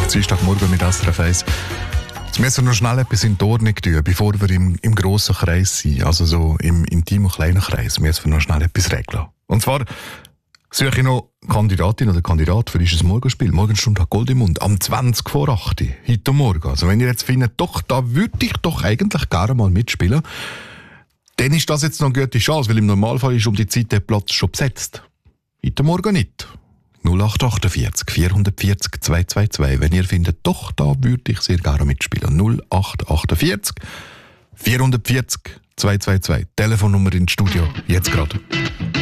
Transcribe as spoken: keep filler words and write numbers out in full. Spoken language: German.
Dienstagmorgen mit S R F eins. Jetzt müssen wir noch schnell etwas in die Ordnung tun, bevor wir im, im grossen Kreis sind, also so im intimen und kleinen Kreis, müssen wir noch schnell etwas regeln. Und zwar suche ich noch Kandidatin oder Kandidat für dieses Morgenspiel. Morgenstunde hat Gold im Mund. Am zwanzig vor acht. Heute Morgen. Also wenn ihr jetzt findet, doch, da würde ich doch eigentlich gerne mal mitspielen, dann ist das jetzt noch eine gute Chance, weil im Normalfall ist um die Zeit der Platz schon besetzt. Heute Morgen nicht. null acht achtundvierzig vierhundertvierzig zweihundertzweiundzwanzig. Wenn ihr findet, doch, da würde ich sehr gerne mitspielen. null acht achtundvierzig vierhundertvierzig zweihundertzweiundzwanzig. Telefonnummer ins Studio. Jetzt gerade.